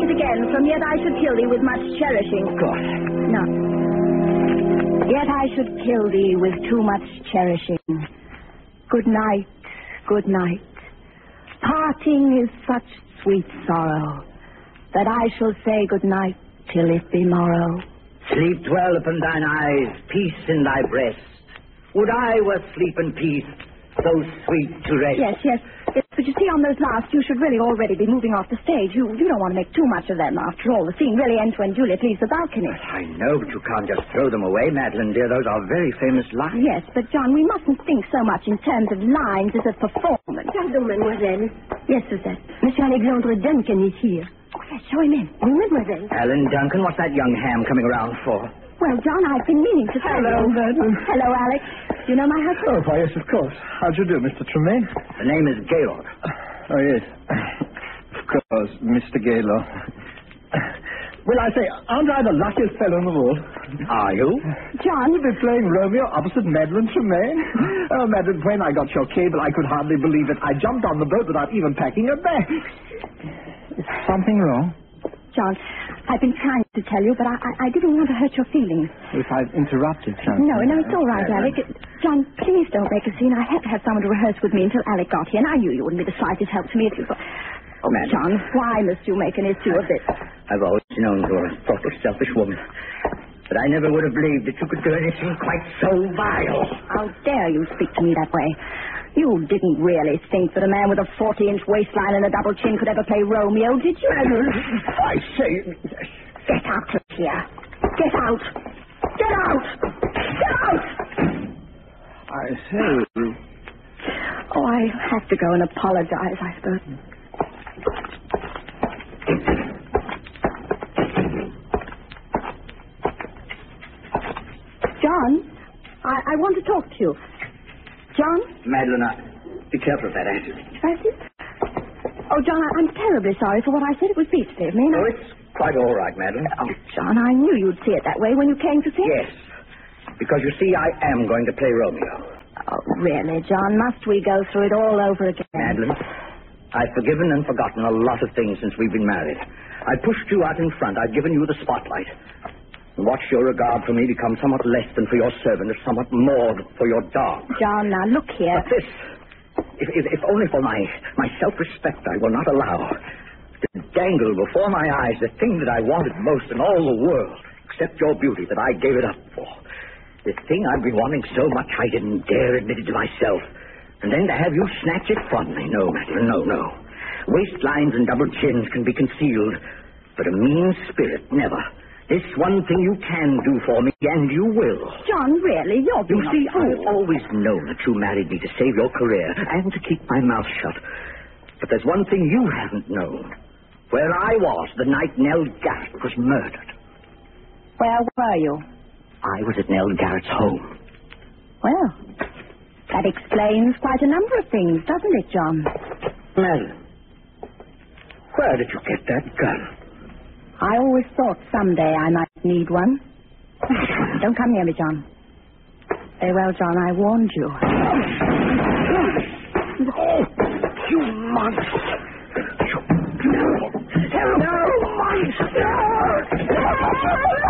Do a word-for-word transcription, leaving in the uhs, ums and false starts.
it again, from yet I should kill thee with much cherishing. God. No. Yet I should kill thee with too much cherishing. Good night, good night. Parting is such sweet sorrow that I shall say good night till it be morrow. Sleep dwell upon thine eyes, peace in thy breast. Would I were sleep and peace, so sweet to rest. Yes, yes. Yes, but you see, on those last, you should really already be moving off the stage. You you don't want to make too much of them. After all, the scene really ends when Juliet leaves the balcony. I know, but you can't just throw them away, Madeline, dear. Those are very famous lines. Yes, but, John, we mustn't think so much in terms of lines as of performance. Pardon, mademoiselle. Yes, Suzette. Monsieur Alexandre Duncan is here. Oh, yes, show him in. Oui, mademoiselle. Alan Duncan, what's that young ham coming around for? Well, John, I've been meaning to tell Hello, you. Madeline. Hello, Alex. Do you know my husband? Oh, why, yes, of course. How'd you do, Mister Tremaine? The name is Gaylord. Oh, yes. Of course, Mister Gaylord. Well, I say, aren't I the luckiest fellow in the world? Are you? John. You've been playing Romeo opposite Madeline Tremaine. Oh, Madeline, when I got your cable, I could hardly believe it. I jumped on the boat without even packing a bag. Is something wrong? John, I've been trying to tell you, but I, I, I didn't want to hurt your feelings. If I've interrupted something. No, no, it's all right, Alec. John, please don't make a scene. I had to have someone to rehearse with me until Alec got here, and I knew you wouldn't be the slightest help to me if you... Oh, Madeline. John, why must you make an issue of this? I've always known you're a thoughtless, selfish woman. But I never would have believed that you could do anything quite so vile. How dare you speak to me that way? You didn't really think that a man with a forty-inch waistline and a double chin could ever play Romeo, did you? I say... Get out of here. Get out. Get out. Get out. I say... Oh, I have to go and apologize, I suppose. John, I, I want to talk to you. John? Madeline, I... be careful of that attitude. Francis? Oh, John, I, I'm terribly sorry for what I said. It was beastly of me. and Oh, I- it's quite all right, Madeline. Oh, John, I knew you'd see it that way when you came to see Yes. Because, you see, I am going to play Romeo. Oh, really, John? Must we go through it all over again? Madeline, I've forgiven and forgotten a lot of things since we've been married. I pushed you out in front. I've given you the spotlight. And watch your regard for me become somewhat less than for your servant, or somewhat more for your dog. John, now look here. But this, if, if, if only for my, my self-respect, I will not allow to dangle before my eyes the thing that I wanted most in all the world, except your beauty, that I gave it up for. The thing I've been wanting so much I didn't dare admit it to myself. And then to have you snatch it from me. No, Madeline, no, no. Waistlines and double chins can be concealed, but a mean spirit, never. This one thing you can do for me, and you will. John, really, you're You being see, a fool. I've always known that you married me to save your career and to keep my mouth shut. But there's one thing you haven't known. Where I was the night Nell Garrett was murdered. Where were you? I was at Nell Garrett's home. Well, that explains quite a number of things, doesn't it, John? Madeline, where did you get that gun? I always thought someday I might need one. Don't come near me, John. Very well, John, I warned you. Oh, you monster! You terrible, terrible monster!